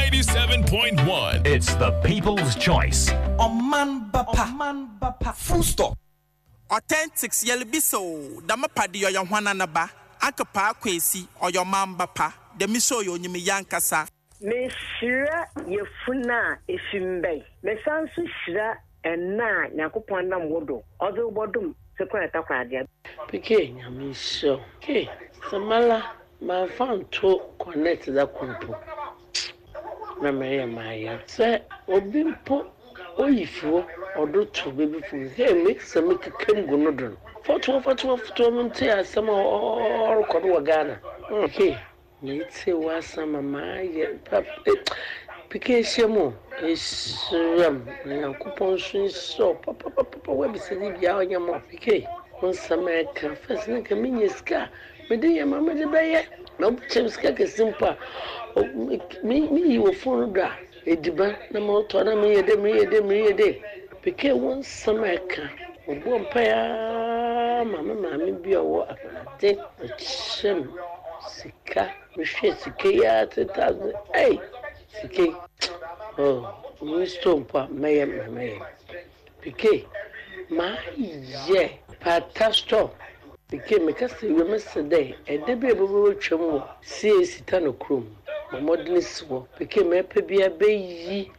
87.1. It's the people's choice. Oman Bapa. Full stop. Authentics yelbiso, Damapadi or your Wananaba, Akapa Kwesi or your Mambapa, the Miso Yonimi Yankasa. Meshira Yefuna Ifimbe, Mesansu Shira and Na Nakupana Wodo, other Bodum, Sequata Quadia. Pike, Yamisho. Okay, Samala, my phone to connect the Kumpo. Maya, say, Obimpo, Oifo, or do two baby fools. Hey, mix and make a cream gonodron. For 12 tears, some or Kodwagana. Okay, let's say was some of my Pike Shamo is coupon so Papa Webby said, Yama Pike. Once America, first like a mini scar, Medea Mamma de Bayer, no Chemska simple. Me, you will follow that. A debate, no more tournament, a day. Pike once America, one pair, Mamma, be a walk. Take a chin, Sika, Michelle Sika, 10,000. Hey, Sika. Oh, Mr. Mayor. Pike, my, yeah, Patasto. Became a custom yesterday, a debut chamo, see Sitano Crum, a modernist war, became a pebia bayi,